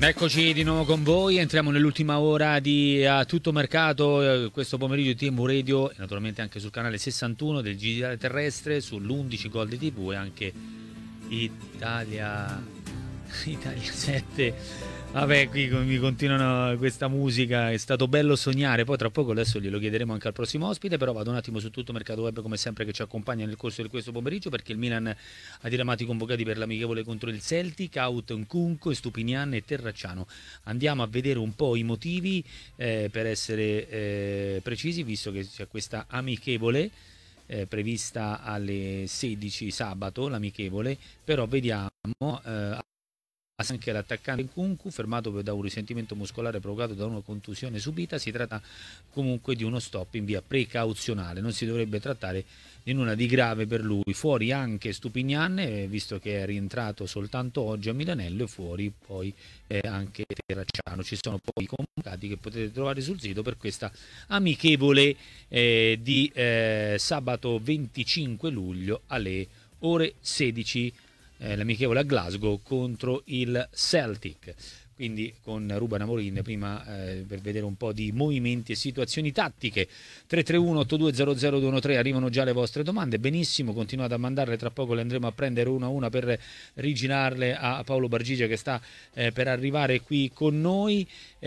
Eccoci di nuovo con voi, entriamo nell'ultima ora di A Tutto Mercato, questo pomeriggio di TMV Radio e naturalmente anche sul canale 61 del Digitale Terrestre, sull'11 Gold TV e anche Italia 7. Vabbè, qui mi continuano questa musica, è stato bello sognare, poi tra poco adesso glielo chiederemo anche al prossimo ospite, però vado un attimo su Tutto Mercato Web come sempre che ci accompagna nel corso di questo pomeriggio, perché il Milan ha diramato i convocati per l'amichevole contro il Celtic, Out Nkunku, Stupinian e Terracciano. Andiamo a vedere un po' i motivi per essere precisi, visto che c'è questa amichevole prevista alle 16 sabato, l'amichevole, però vediamo anche l'attaccante Nkunku, fermato da un risentimento muscolare provocato da una contusione subita. Si tratta comunque di uno stop in via precauzionale, non si dovrebbe trattare di nulla di grave per lui. Fuori anche Stupinian, visto che è rientrato soltanto oggi a Milanello, e fuori poi anche Terracciano. Ci sono poi i convocati che potete trovare sul sito per questa amichevole di sabato 25 luglio alle ore 16, l'amichevole a Glasgow contro il Celtic. Quindi con Ruben Amorim prima per vedere un po' di movimenti e situazioni tattiche. 331-8200-213, arrivano già le vostre domande, benissimo, continuate a mandarle, tra poco le andremo a prendere una a una per rigirarle a Paolo Bargigia che sta per arrivare qui con noi.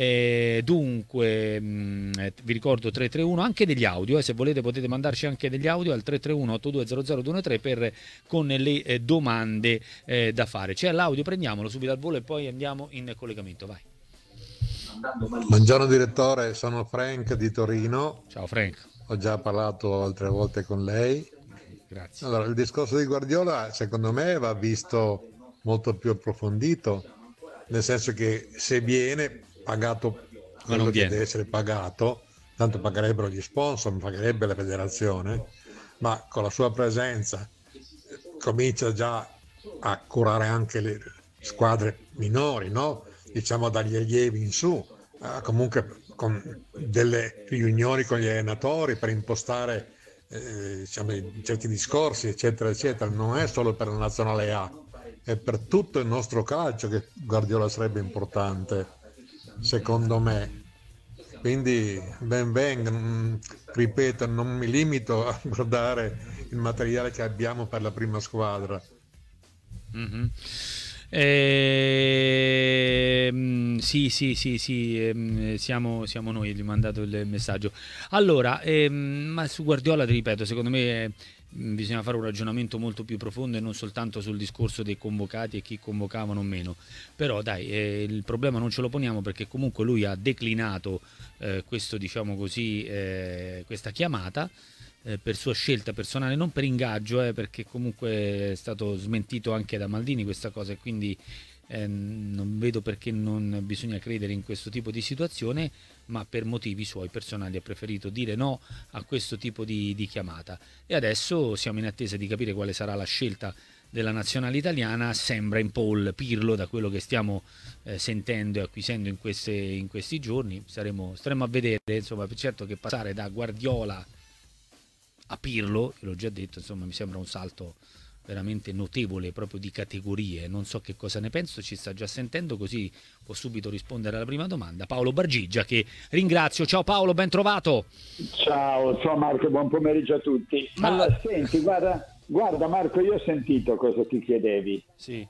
Dunque vi ricordo 331 anche degli audio, se volete potete mandarci anche degli audio al 331-8200-213 per con le domande da fare. C'è l'audio, prendiamolo subito al volo e poi andiamo in collegamento, vai. Buongiorno direttore, sono Frank di Torino. Ciao Frank. Ho già parlato altre volte con lei. Grazie. Allora, il discorso di Guardiola secondo me va visto molto più approfondito, nel senso che se viene pagato quello che deve essere pagato, tanto pagherebbero gli sponsor, pagherebbe la federazione, ma con la sua presenza comincia già a curare anche le squadre minori, no? Diciamo dagli allievi in su, comunque con delle riunioni con gli allenatori per impostare diciamo, certi discorsi, eccetera, eccetera. Non è solo per la nazionale A, è per tutto il nostro calcio che Guardiola sarebbe importante, secondo me. Quindi ben venga, ripeto, non mi limito a guardare il materiale che abbiamo per la prima squadra. Mm-hmm. Sì, siamo noi, gli ho mandato il messaggio. Allora, ma su Guardiola ti ripeto, secondo me bisogna fare un ragionamento molto più profondo e non soltanto sul discorso dei convocati e chi convocavano o meno. Però dai, il problema non ce lo poniamo, perché comunque lui ha declinato questo, diciamo così, questa chiamata per sua scelta personale, non per ingaggio, perché comunque è stato smentito anche da Maldini questa cosa, e quindi non vedo perché non bisogna credere in questo tipo di situazione, ma per motivi suoi personali ha preferito dire no a questo tipo di chiamata. E adesso siamo in attesa di capire quale sarà la scelta della nazionale italiana. Sembra in Paul Pirlo, da quello che stiamo sentendo e acquisendo in questi giorni. Staremo a vedere, insomma. Certo che passare da Guardiola a Pirlo, l'ho già detto, insomma, mi sembra un salto veramente notevole, proprio di categorie. Non so che cosa ne penso, ci sta già sentendo, così può subito rispondere alla prima domanda Paolo Bargigia, che ringrazio. Ciao Paolo, ben trovato. Ciao Marco, buon pomeriggio a tutti. Ma senti, guarda Marco, io ho sentito cosa ti chiedevi. Sì.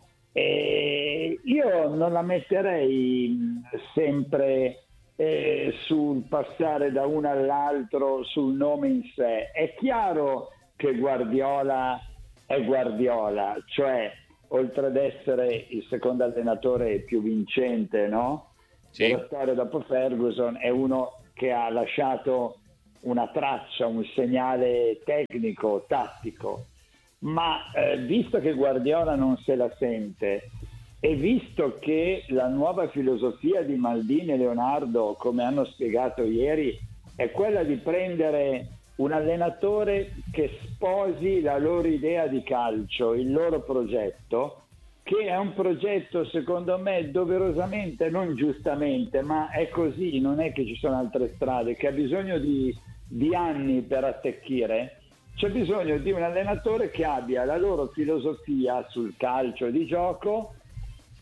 Io non la metterei sempre sul passare da uno all'altro, sul nome in sé. È chiaro che Guardiola è Guardiola, cioè oltre ad essere il secondo allenatore più vincente, no? Sì. Della storia dopo Ferguson, è uno che ha lasciato una traccia, un segnale tecnico, tattico, ma visto che Guardiola non se la sente, e visto che la nuova filosofia di Maldini e Leonardo, come hanno spiegato ieri, è quella di prendere un allenatore che sposi la loro idea di calcio, il loro progetto, che è un progetto secondo me doverosamente, non giustamente, ma è così, non è che ci sono altre strade, che ha bisogno di anni per attecchire. C'è bisogno di un allenatore che abbia la loro filosofia sul calcio di gioco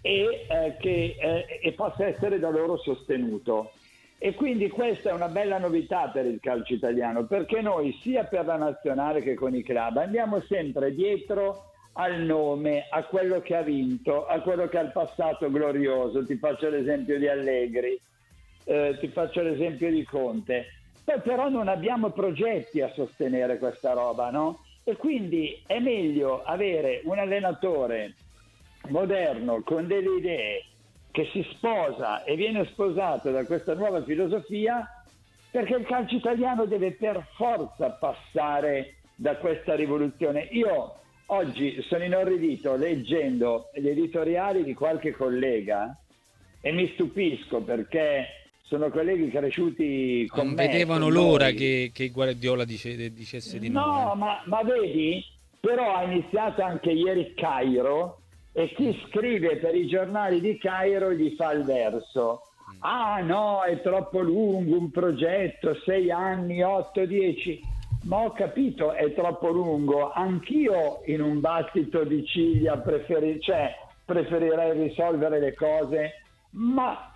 e possa essere da loro sostenuto. E quindi questa è una bella novità per il calcio italiano, perché noi sia per la nazionale che con i club andiamo sempre dietro al nome, a quello che ha vinto, a quello che ha il passato glorioso. Ti faccio l'esempio di Allegri, ti faccio l'esempio di Conte. Poi però non abbiamo progetti a sostenere questa roba, no? E quindi è meglio avere un allenatore moderno con delle idee, che si sposa e viene sposato da questa nuova filosofia, perché il calcio italiano deve per forza passare da questa rivoluzione. Io oggi sono inorridito leggendo gli editoriali di qualche collega e mi stupisco, perché sono colleghi cresciuti con non me. Vedevano l'ora che Guardiola dicesse di no. No, ma vedi, però ha iniziato anche ieri Cairo, e chi scrive per i giornali di Cairo gli fa il verso. Ah no, è troppo lungo un progetto, 6 anni, 8, 10. Ma ho capito, è troppo lungo. Anch'io in un battito di ciglia preferirei risolvere le cose, ma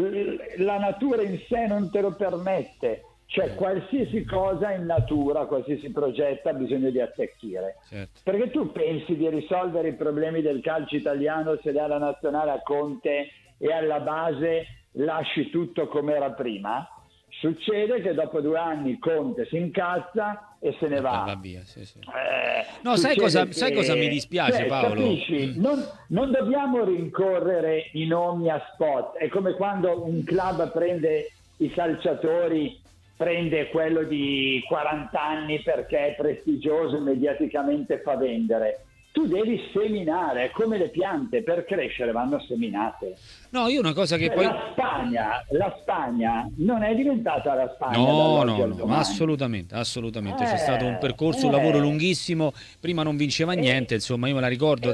la natura in sé non te lo permette. Cioè qualsiasi cosa in natura, qualsiasi progetto ha bisogno di attecchire. Certo. Perché tu pensi di risolvere i problemi del calcio italiano se dalla nazionale a Conte e alla base lasci tutto come era prima? Succede che dopo 2 anni Conte si incazza e se ne va. Va via, sì. No, sai cosa mi dispiace, Paolo? Capisci? Non dobbiamo rincorrere i nomi a spot. È come quando un club prende i calciatori, prende quello di 40 anni perché è prestigioso e mediaticamente fa vendere. Tu devi seminare, come le piante, per crescere vanno seminate. No, io una cosa che poi... La Spagna non è diventata la Spagna. No, assolutamente. C'è stato un percorso, un lavoro lunghissimo, prima non vinceva niente, insomma, io me la ricordo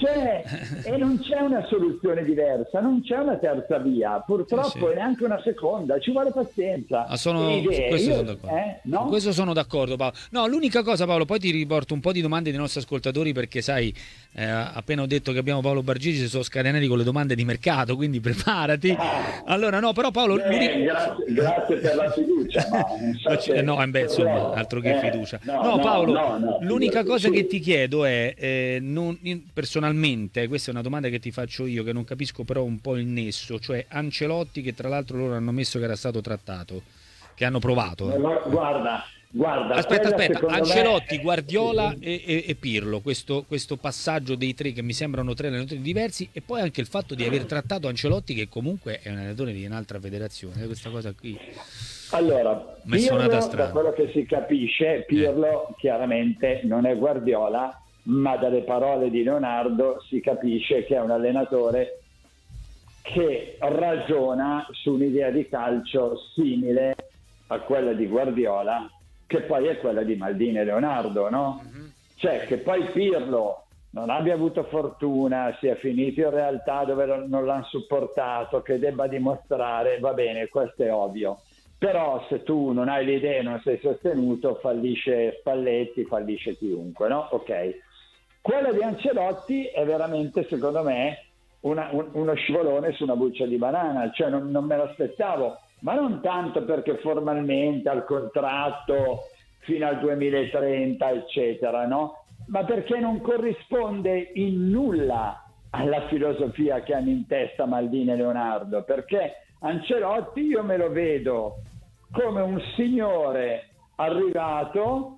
e non c'è una soluzione diversa, non c'è una terza via, purtroppo, sì. E neanche una seconda, ci vuole pazienza. Su questo sono d'accordo. No? Su questo sono d'accordo, Paolo. No, l'unica cosa, Paolo, poi ti riporto un po' di domande dei nostri ascoltatori, perché sai, appena ho detto che abbiamo Paolo Bargigi, si sono scatenati con le domande di mercato, quindi preparati. Allora, no, però Paolo... Grazie per la fiducia. Insomma, altro che fiducia. Paolo, l'unica cosa che ti chiedo è, personalmente, questa è una domanda che ti faccio io, che non capisco però un po' il nesso, cioè Ancelotti, che tra l'altro loro hanno messo che era stato trattato, che hanno provato. Guarda, aspetta, Ancelotti, me... Guardiola e Pirlo, questo passaggio dei 3 che mi sembrano 3 allenatori diversi, e poi anche il fatto di aver trattato Ancelotti, che comunque è un allenatore di un'altra federazione, questa cosa qui. Allora, Pirlo, da quello che si capisce, Pirlo chiaramente non è Guardiola, ma dalle parole di Leonardo si capisce che è un allenatore che ragiona su un'idea di calcio simile a quella di Guardiola, che poi è quella di Maldini e Leonardo, no? Cioè che poi Pirlo non abbia avuto fortuna, sia finito in realtà dove non l'hanno supportato, che debba dimostrare, va bene, questo è ovvio. Però se tu non hai le idee, non sei sostenuto, fallisce Spalletti, fallisce chiunque, no? Ok. Quella di Ancelotti è veramente, secondo me, uno scivolone su una buccia di banana, cioè non me l'aspettavo. Ma non tanto perché formalmente al contratto fino al 2030, eccetera, no? Ma perché non corrisponde in nulla alla filosofia che hanno in testa Maldini e Leonardo. Perché Ancelotti io me lo vedo come un signore arrivato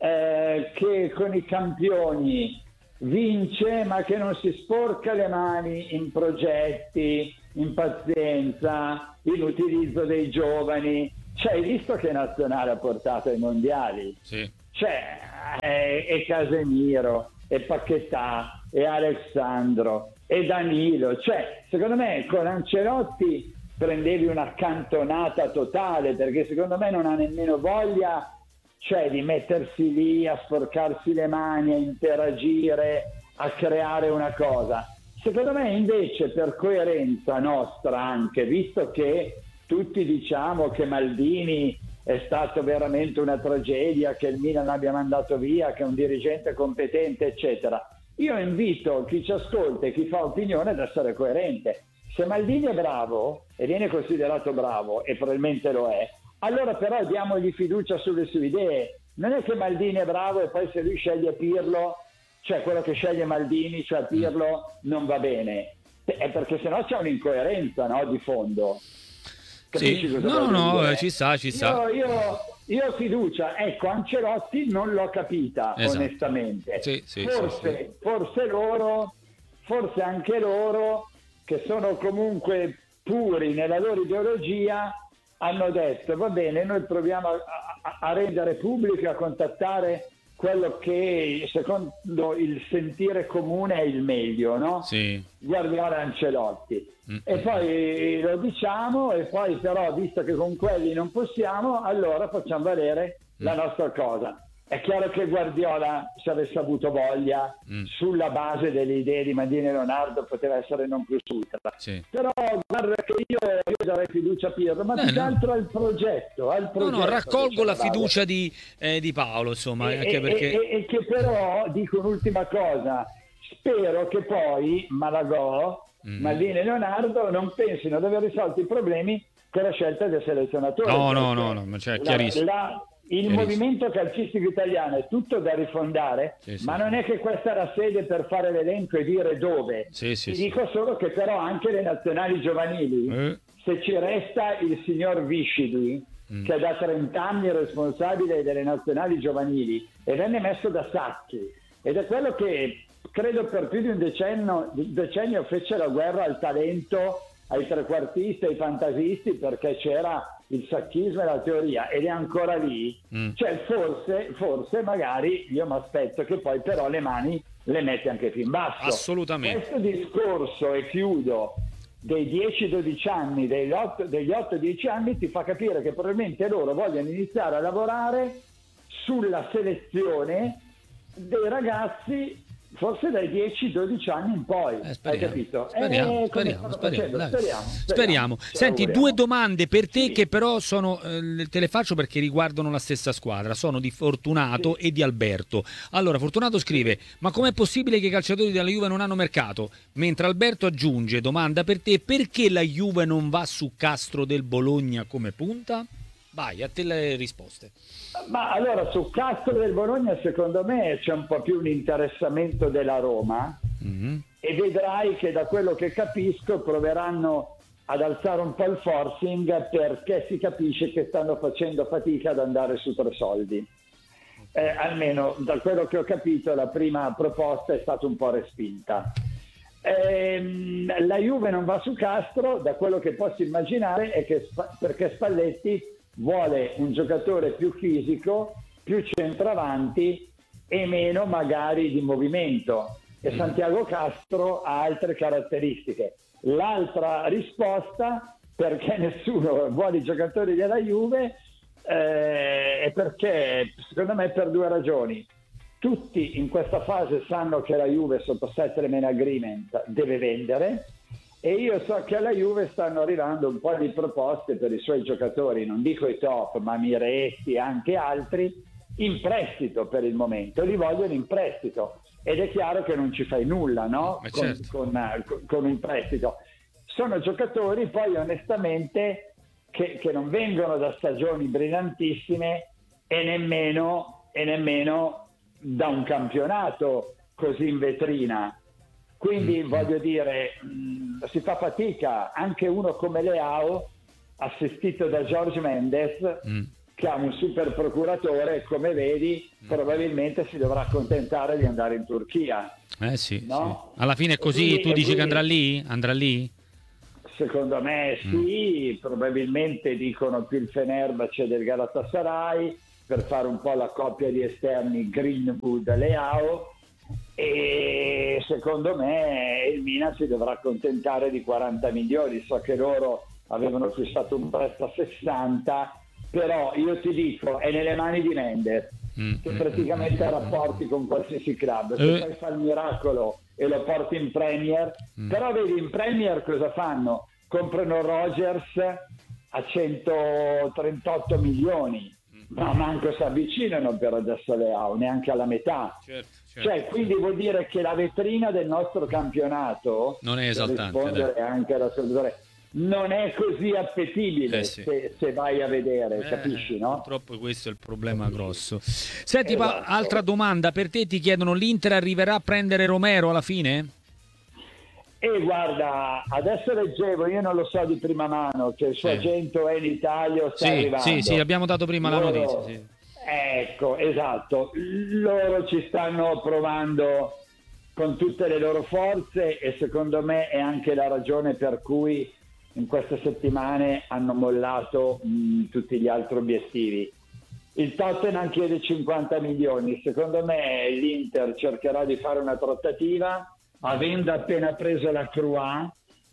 che con i campioni vince, ma che non si sporca le mani in progetti, in pazienza, in utilizzo dei giovani. Cioè, hai visto che nazionale ha portato ai mondiali? Sì. Cioè, e Casemiro, e Paquetá, e Alessandro, e Danilo. Cioè, secondo me con Ancelotti prendevi una cantonata totale, perché secondo me non ha nemmeno voglia, cioè, di mettersi lì a sporcarsi le mani, a interagire, a creare una cosa. Secondo me invece, per coerenza nostra anche, visto che tutti diciamo che Maldini è stato veramente una tragedia, che il Milan l'abbia mandato via, che è un dirigente competente, eccetera, io invito chi ci ascolta e chi fa opinione ad essere coerente. Se Maldini è bravo e viene considerato bravo, e probabilmente lo è, allora però diamogli fiducia sulle sue idee. Non è che Maldini è bravo e poi se lui sceglie Pirlo, cioè quello che sceglie Maldini, cioè Pirlo, non va bene. È perché sennò c'è un'incoerenza, no, di fondo. Capisci cosa voglio dire? Ci sta. Io ho fiducia. Ecco, Ancelotti non l'ho capita, onestamente. Forse anche loro, che sono comunque puri nella loro ideologia, hanno detto va bene, noi proviamo a rendere pubblico, a contattare quello che secondo il sentire comune è il meglio, no? Sì. Guardiola e Ancelotti. E poi lo diciamo, e poi però, visto che con quelli non possiamo, allora facciamo valere la nostra cosa. È chiaro che Guardiola, se avesse avuto voglia, sulla base delle idee di Maldini e Leonardo, poteva essere non plus ultra. Sì. Però guarda che io darei fiducia a Pirlo, ma più che altro al progetto. No, raccolgo la fiducia di Paolo, insomma. Anche perché... e che però, dico un'ultima cosa, spero che poi Malagò, Maldini e Leonardo non pensino di aver risolto i problemi con la scelta del selezionatore. No, cioè, chiarissimo. Il movimento calcistico italiano è tutto da rifondare, ma non è che questa è la sede per fare l'elenco e dire dove. Ti dico solo che però anche le nazionali giovanili, se ci resta il signor Viscidi, che è da 30 anni responsabile delle nazionali giovanili e venne messo da Sacchi, ed è quello che credo per più di un decennio fece la guerra al talento, ai trequartisti, ai fantasisti, perché c'era il sacchismo e la teoria, ed è ancora lì. Cioè forse magari io mi aspetto che poi però le mani le mette anche più in basso. Assolutamente. Questo discorso, e chiudo, dei 10-12 anni, degli 8-10 anni, ti fa capire che probabilmente loro vogliono iniziare a lavorare sulla selezione dei ragazzi forse dai 10-12 anni in poi. Hai capito? Speriamo. Senti, due domande per te che però sono te le faccio perché riguardano la stessa squadra, sono di Fortunato e di Alberto. Allora, Fortunato scrive: ma com'è possibile che i calciatori della Juve non hanno mercato? Mentre Alberto aggiunge: domanda per te, perché la Juve non va su Castro del Bologna come punta? Vai, a te le risposte. Ma allora, su Castro del Bologna secondo me c'è un po' più un interessamento della Roma, e vedrai che da quello che capisco proveranno ad alzare un po' il forcing, perché si capisce che stanno facendo fatica ad andare su 3 soldi. Almeno da quello che ho capito la prima proposta è stata un po' respinta. La Juve non va su Castro, da quello che posso immaginare è che perché Spalletti vuole un giocatore più fisico, più centravanti e meno magari di movimento, e Santiago Castro ha altre caratteristiche. L'altra risposta, perché nessuno vuole i giocatori della Juve, è perché secondo me per 2 ragioni. Tutti in questa fase sanno che la Juve sotto settlement agreement deve vendere, e io so che alla Juve stanno arrivando un po' di proposte per i suoi giocatori, non dico i top, ma Miretti e anche altri, in prestito per il momento, li vogliono in prestito, ed è chiaro che non ci fai nulla, no? Con un prestito. Sono giocatori poi onestamente che non vengono da stagioni brillantissime e nemmeno da un campionato così in vetrina. Quindi voglio dire, si fa fatica. Anche uno come Leao, assistito da Jorge Mendes, che ha un super procuratore, come vedi, probabilmente si dovrà accontentare di andare in Turchia. Sì, no? Sì. Alla fine è così, tu dici che andrà lì? Andrà lì? Secondo me sì, probabilmente dicono più il Fenerbahce del Galatasaray, per fare un po' la coppia di esterni Greenwood-Leao, e secondo me il Milan si dovrà accontentare di 40 milioni. So che loro avevano fissato un prezzo a 60, però io ti dico, è nelle mani di Mendes, che praticamente ha rapporti con qualsiasi club. Se poi fa il miracolo e lo porti in Premier, però vedi in Premier cosa fanno? Comprano Rodgers a 138 milioni, ma manco si avvicinano per adesso Leao, neanche alla metà. Cioè, quindi vuol dire che la vetrina del nostro campionato, non è esaltante, per rispondere anche all'ascoltatore, non è così appetibile se vai a vedere, capisci, no? Purtroppo questo è il problema grosso. Senti, Esatto. altra domanda per te, ti chiedono: l'Inter arriverà a prendere Romero alla fine? E guarda, adesso leggevo, io non lo so di prima mano, che il suo agente è in Italia o sta arrivando. Sì, abbiamo dato prima la notizia. Sì. Ecco, esatto. Loro ci stanno provando con tutte le loro forze e secondo me è anche la ragione per cui in queste settimane hanno mollato tutti gli altri obiettivi. Il Tottenham chiede 50 milioni, secondo me l'Inter cercherà di fare una trattativa avendo appena preso la Croix.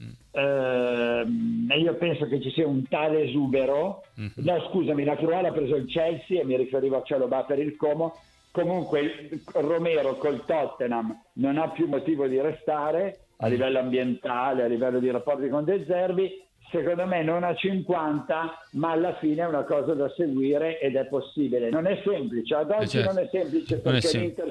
Io penso che ci sia un tale esubero. No, scusami, la Croix l'ha preso il Chelsea e mi riferivo a Chalobah per il Como. Comunque Romero col Tottenham non ha più motivo di restare a livello ambientale, a livello di rapporti con De Zerbi. Secondo me non a 50, ma alla fine è una cosa da seguire ed è possibile. Non è semplice, ad oggi non è semplice perché l'Inter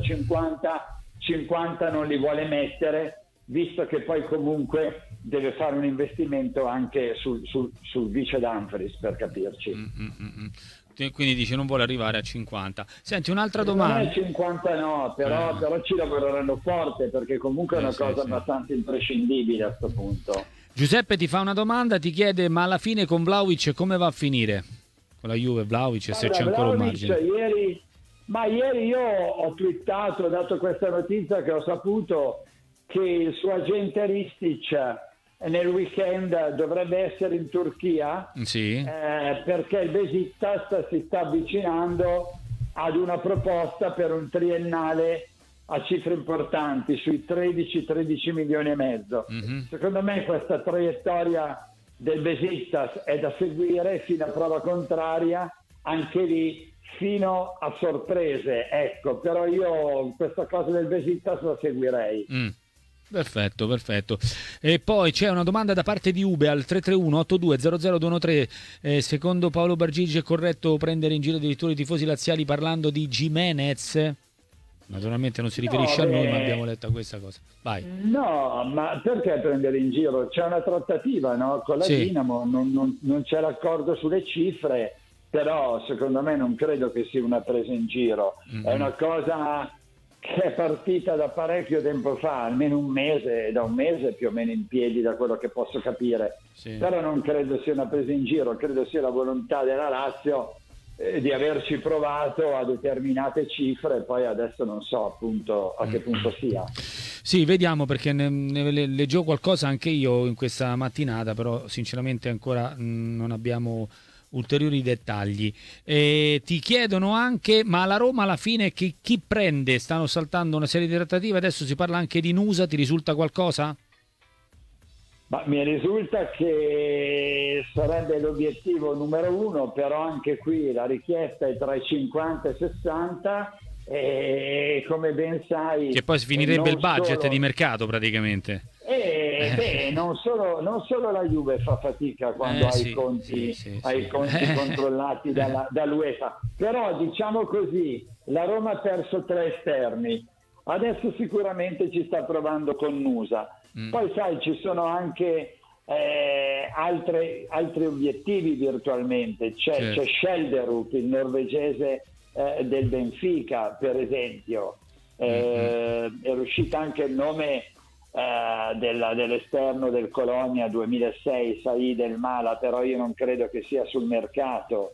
50 non li vuole mettere, visto che poi comunque deve fare un investimento anche sul vice Dumfries, per capirci. Quindi dice non vuole arrivare a 50. Senti, un'altra domanda. Non è 50 no, però ci lavoreranno forte, perché comunque è una cosa abbastanza imprescindibile a questo punto. Giuseppe ti fa una domanda, ti chiede: ma alla fine con Vlahovic come va a finire? Con la Juve, Vlahovic, se c'è ancora un margine. Ieri io ho twittato, ho dato questa notizia che ho saputo che il suo agente Ristic nel weekend dovrebbe essere in Turchia, perché il Besiktas si sta avvicinando ad una proposta per un triennale a cifre importanti, sui 13 milioni e mezzo. Secondo me questa traiettoria del Besiktas è da seguire fino a prova contraria, anche lì fino a sorprese, ecco, però io questa cosa del Besiktas la seguirei. Perfetto. E poi c'è una domanda da parte di Ube al 331-8200-213. Secondo Paolo Bargigi è corretto prendere in giro addirittura i tifosi laziali parlando di Gimenez? Naturalmente non si riferisce a noi, ma abbiamo letto questa cosa. Vai. No, ma perché prendere in giro? C'è una trattativa, no? Con la Dinamo, non c'è l'accordo sulle cifre, però secondo me non credo che sia una presa in giro. È una cosa che è partita da parecchio tempo fa, almeno da un mese più o meno in piedi, da quello che posso capire. Però non credo sia una presa in giro, credo sia la volontà della Lazio di averci provato a determinate cifre, poi adesso non so appunto a che punto sia. Sì, vediamo, perché ne leggevo qualcosa anche io in questa mattinata, però sinceramente ancora non abbiamo ulteriori dettagli. Ti chiedono anche: ma la Roma alla fine chi prende? Stanno saltando una serie di trattative, adesso si parla anche di Nusa, ti risulta qualcosa? Ma mi risulta che sarebbe l'obiettivo numero uno, però anche qui la richiesta è tra i 50 e i 60 e come ben sai... Che poi finirebbe il budget di mercato praticamente. Non solo la Juve fa fatica quando ha i conti controllati dall'UEFA, però diciamo così, la Roma ha perso 3 esterni, adesso sicuramente ci sta provando con Nusa. Poi sai, ci sono anche altri obiettivi virtualmente, c'è Schelderud, il norvegese del Benfica per esempio, è uscito anche il nome dell'esterno del Colonia 2006, Said El Mala, però io non credo che sia sul mercato.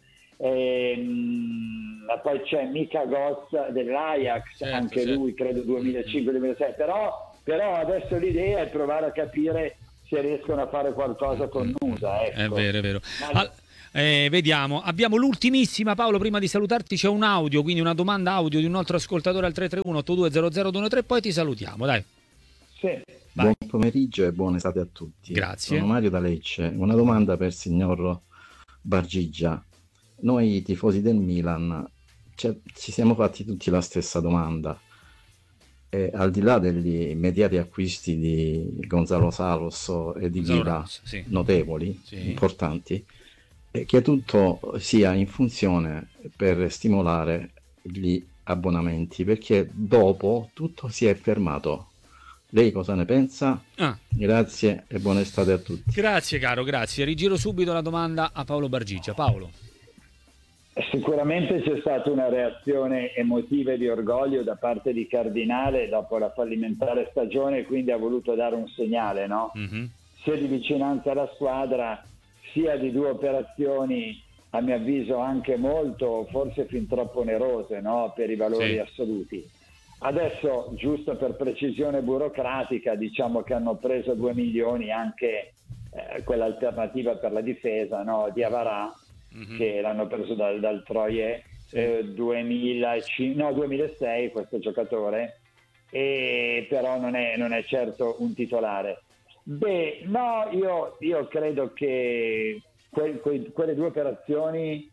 Poi c'è Mika Goss dell'Ajax, lui credo 2005-2006, però adesso l'idea è provare a capire se riescono a fare qualcosa con Nusa, ecco. È vero. Vediamo, abbiamo l'ultimissima, Paolo, prima di salutarti c'è un audio, quindi una domanda audio di un altro ascoltatore al 331-8200-213, poi ti salutiamo, dai. Buon pomeriggio e buona estate a tutti. Grazie. Sono Mario da Lecce. Una domanda per il signor Bargigia. Noi tifosi del Milan ci siamo fatti tutti la stessa domanda. E al di là degli immediati acquisti di Gonzalo Saros e di Ghida, notevoli, importanti, che tutto sia in funzione per stimolare gli abbonamenti, perché dopo tutto si è fermato. Lei cosa ne pensa? Grazie e buona estate a tutti. Grazie caro, grazie. Rigiro subito la domanda a Paolo Bargigia. Paolo. Sicuramente c'è stata una reazione emotiva e di orgoglio da parte di Cardinale dopo la fallimentare stagione, quindi ha voluto dare un segnale, no? Mm-hmm. Sia di vicinanza alla squadra, sia di 2 operazioni, a mio avviso anche molto, forse fin troppo onerose, no? Per i valori assoluti. Adesso, giusto per precisione burocratica, diciamo che hanno preso 2 milioni anche quell'alternativa per la difesa, no? Di Avarà, che l'hanno preso dal Troyes 2006 questo giocatore, e però non è certo un titolare. Io credo che quelle 2 operazioni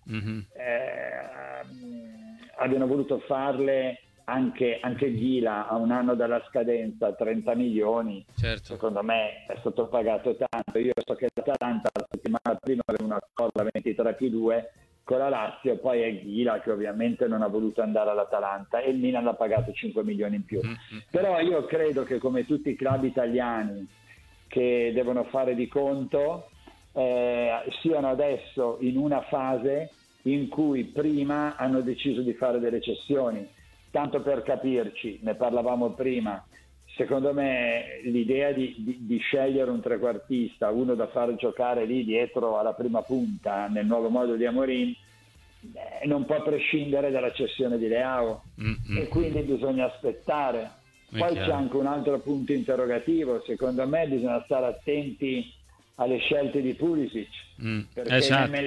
abbiano voluto farle anche Ghila a un anno dalla scadenza, 30 milioni. Certo. Secondo me è sottopagato tanto. Io so che l'Atalanta la settimana prima aveva una corda 23+2 con la Lazio, poi è Ghila che ovviamente non ha voluto andare all'Atalanta e il Milan l'ha pagato 5 milioni in più. Però io credo che, come tutti i club italiani che devono fare di conto, siano adesso in una fase in cui prima hanno deciso di fare delle cessioni. Tanto per capirci, ne parlavamo prima, secondo me l'idea di scegliere un trequartista, uno da far giocare lì dietro alla prima punta nel nuovo modo di Amorim, non può prescindere dalla cessione di Leao, e quindi bisogna aspettare. Poi c'è anche un altro punto interrogativo, secondo me bisogna stare attenti alle scelte di Pulisic, perché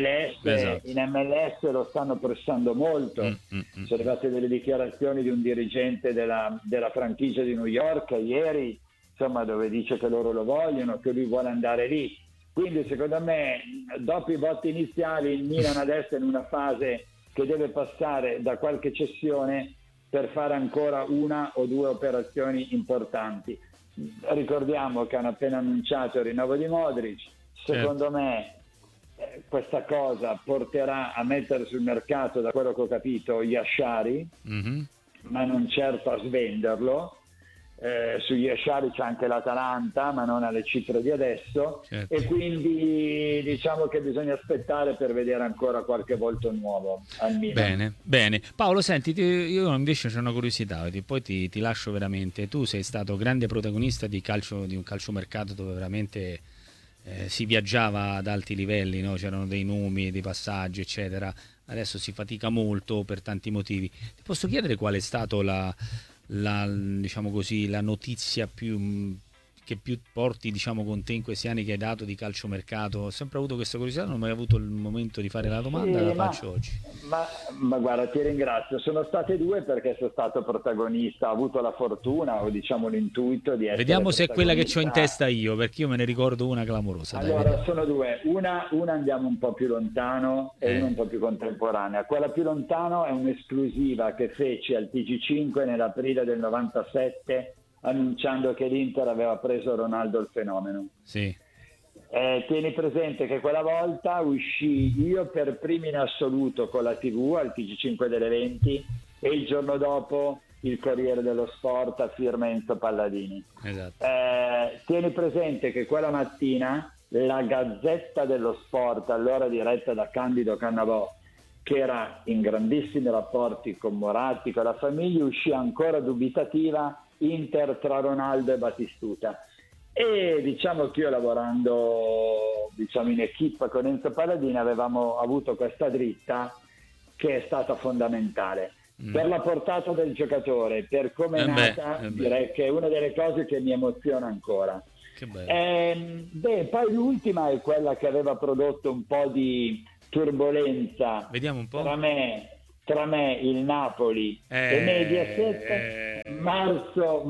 in MLS lo stanno pressando molto. Sono arrivate delle dichiarazioni di un dirigente della franchigia di New York ieri, insomma, dove dice che loro lo vogliono, che lui vuole andare lì. Quindi secondo me, dopo i botti iniziali, il Milan adesso è in una fase che deve passare da qualche cessione per fare ancora 1 o 2 operazioni importanti. Ricordiamo che hanno appena annunciato il rinnovo di Modric. Secondo me questa cosa porterà a mettere sul mercato, da quello che ho capito, Yashari, ma non certo a svenderlo. Su Yashari c'è anche l'Atalanta, ma non alle cifre di adesso, e quindi diciamo che bisogna aspettare per vedere ancora qualche volto nuovo al Milan. Bene. Paolo, senti, io invece c'ho una curiosità, poi ti lascio veramente. Tu sei stato grande protagonista di un calciomercato dove veramente si viaggiava ad alti livelli, no? C'erano dei nomi, dei passaggi, eccetera. Adesso si fatica molto per tanti motivi. Ti posso chiedere qual è stato diciamo così, la notizia che più porti, diciamo, con te in questi anni che hai dato di calciomercato? Ho sempre avuto questa curiosità, non ho mai avuto il momento di fare la domanda, la faccio oggi. Ma guarda, ti ringrazio. Sono state 2 perché sono stato protagonista, ho avuto la fortuna o diciamo l'intuito di essere. Vediamo se è quella che ho in testa io, perché io me ne ricordo una clamorosa. Allora, sono 2. Una andiamo un po' più lontano e una un po' più contemporanea. Quella più lontano è un'esclusiva che feci al TG5 nell'aprile del 97, annunciando che l'Inter aveva preso Ronaldo il fenomeno. Sì. Tieni presente che quella volta uscì io per primo in assoluto con la TV al TG5 delle 20 e il giorno dopo il Corriere dello Sport a firma Enzo Palladini. Esatto. Tieni presente che quella mattina la Gazzetta dello Sport, allora diretta da Candido Cannavò, che era in grandissimi rapporti con Moratti, con la famiglia, uscì ancora dubitativa: Inter tra Ronaldo e Batistuta. E diciamo che io, lavorando in equipe con Enzo Palladini, avevamo avuto questa dritta che è stata fondamentale per la portata del giocatore, per come è nata. Direi che è una delle cose che mi emoziona ancora. Che bello. Poi l'ultima è quella che aveva prodotto un po' di turbolenza. Vediamo un po'. Tra me, il Napoli e Mediaset, marzo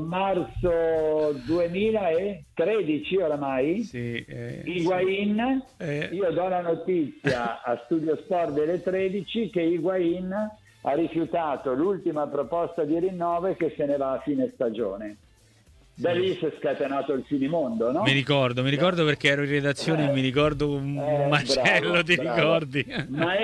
2013 oramai. Sì, Higuain, io do la notizia a Studio Sport delle 13 che Higuain ha rifiutato l'ultima proposta di rinnovo e che se ne va a fine stagione. Da lì si è scatenato il finimondo, no? Mi ricordo perché ero in redazione e mi ricordo un macello, bravo, ti bravo. ricordi? Ma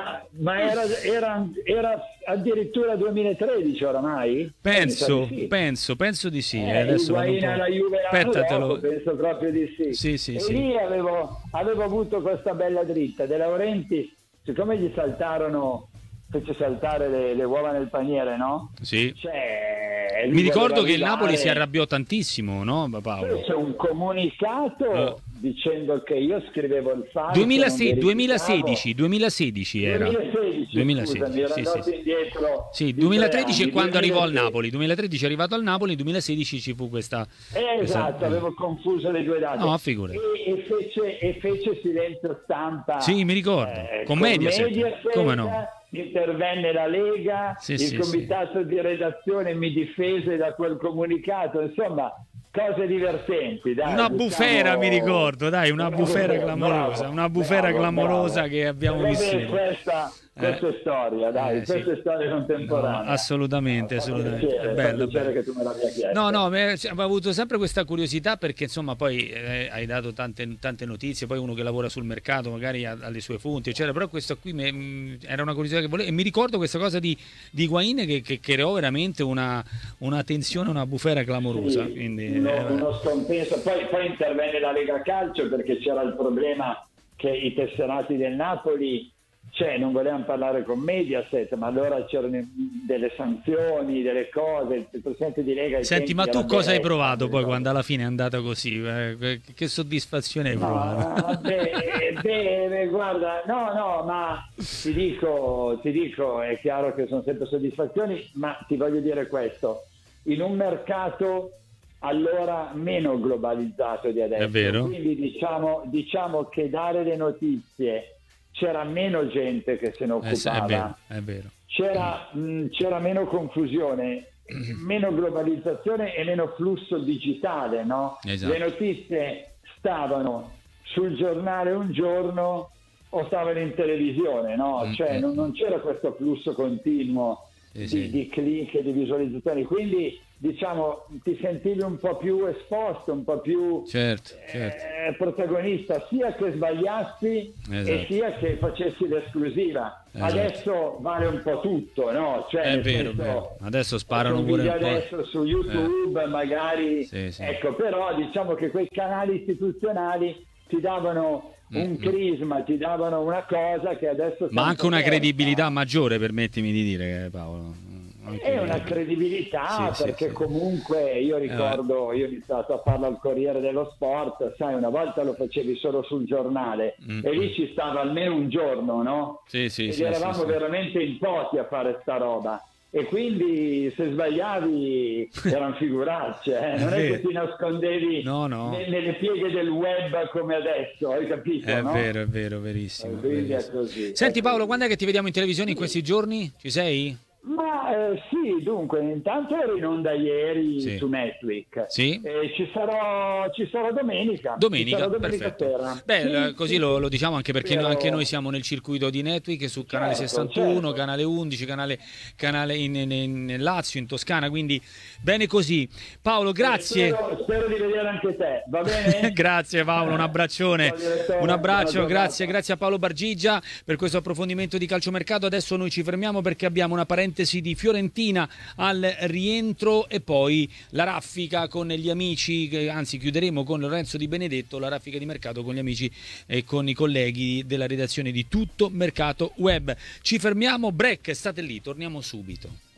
era addirittura 2013 oramai? Penso di sì. Adesso vado un Higuain po'. alla Juve Aspetta, l'anno dopo, penso proprio di sì. Sì, E sì. lì avevo avuto questa bella dritta. De Laurentiis, siccome fece saltare le uova nel paniere, no? Sì. Cioè, Mi ricordo che il arrivare- Napoli si arrabbiò tantissimo, no, Paolo? Fece un comunicato dicendo che io scrivevo il falso. 2016 era. 2016, scusami, ero sì, andato sì. indietro. Sì, di 2013 è 3 quando anni, arrivò al 2016. Napoli. 2013 è arrivato al Napoli, 2016 ci fu questa. Esatto, avevo confuso le due date. No, figurati. E fece silenzio stampa. Sì, mi ricordo. Con Mediaset. Come no? Intervenne la Lega, Sì, il sì, comitato di redazione mi difese da quel comunicato, insomma, cose divertenti. Dai, Una bufera, mi ricordo, dai, una bufera clamorosa, bravo, una bufera bravo, clamorosa bravo. che abbiamo vissuto. Questa è storia, dai, sì. questa è storia contemporanea. No, assolutamente. Piacere, Bello. che tu me l'abbia chiesto. No, avevo avuto sempre questa curiosità perché insomma poi hai dato tante notizie, poi uno che lavora sul mercato magari ha le sue fonti, eccetera, però questo qui era una curiosità che volevo, e mi ricordo questa cosa di Higuain che creò veramente una tensione, una bufera clamorosa. Sì, Quindi, uno scompenso. Poi intervenne la Lega Calcio perché c'era il problema che i tesserati del Napoli non volevano parlare con Mediaset, ma allora c'erano delle sanzioni, delle cose. Il presidente di Lega. Senti, ma tu cosa hai provato poi quando alla fine è andata così? Che soddisfazione hai provato? Bene, guarda, no, ma ti dico, è chiaro che sono sempre soddisfazioni, ma ti voglio dire questo: in un mercato allora meno globalizzato di adesso, è vero. Quindi diciamo che dare le notizie c'era meno gente che se ne occupava, è vero. C'era meno confusione, meno globalizzazione e meno flusso digitale, no? Esatto. Le notizie stavano sul giornale un giorno o stavano in televisione, no? Cioè non c'era questo flusso continuo di click e di visualizzazioni, quindi diciamo ti sentivi un po' più esposto, un po' più certo. protagonista, sia che sbagliassi e sia che facessi l'esclusiva. Adesso vale un po' tutto, no? Cioè, è vero. Adesso sparano pure un po'. Adesso su YouTube magari ecco, però diciamo che quei canali istituzionali ti davano un crisma, ti davano una cosa che adesso ma anche una credibilità maggiore, permettimi di dire, Paolo. È una credibilità perché comunque io ricordo, io ho iniziato a farlo al Corriere dello Sport, sai, una volta lo facevi solo sul giornale e lì ci stava almeno un giorno, no? Ed eravamo veramente in pochi a fare sta roba. E quindi se sbagliavi erano figuracce, non è che ti nascondevi nelle pieghe del web come adesso, hai capito? È vero, verissimo. Quindi è così. Senti Paolo, quando è che ti vediamo in televisione in questi giorni? Ci sei? Ma sì, dunque, intanto ero in onda ieri su Netflix. Sì. Ci sarò domenica. Domenica perfetto. Sera. Beh, così lo diciamo anche perché anche noi siamo nel circuito di Netflix su canale 61, canale 11, canale in Lazio, in Toscana, quindi bene così. Paolo, grazie. Spero di vedere anche te, va bene? Grazie Paolo, un abbraccione. Un abbraccio, grazie a Paolo Bargigia per questo approfondimento di calciomercato. Adesso noi ci fermiamo perché abbiamo una parentesi di Fiorentina al rientro e poi la raffica con gli amici, anzi chiuderemo con Lorenzo Di Benedetto la raffica di mercato con gli amici e con i colleghi della redazione di Tutto Mercato Web. Ci fermiamo, break, state lì, torniamo subito.